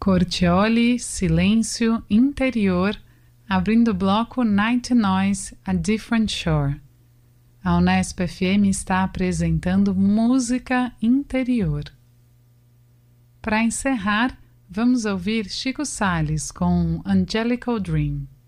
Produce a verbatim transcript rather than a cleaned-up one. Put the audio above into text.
Cortioli, Silêncio Interior, abrindo o bloco Night Noise, A Different Shore. A Unesp F M está apresentando Música Interior. Para encerrar, vamos ouvir Chico Sales com Angelical Dream.